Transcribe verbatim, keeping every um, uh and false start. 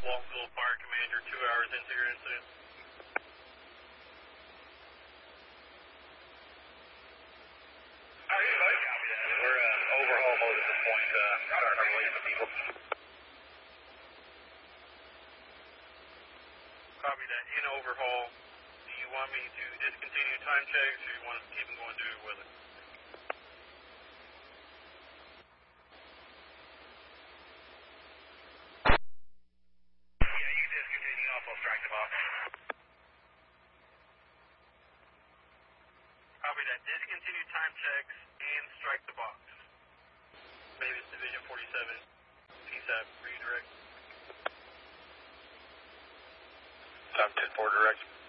Walkville Fire Commander, two hours into your incident. How are you, buddy? Copy that. We're uh, overhaul mode at this point. Uh, starting to release the people. Copy that. In overhaul, do you want me to discontinue time checks, or you want to keep them going through with it? Yeah, you can discontinue off. I'll strike the box. Copy that. Discontinue time checks and strike the box. Davis Division forty-seven, P S A P, redirect. Time ten four direct.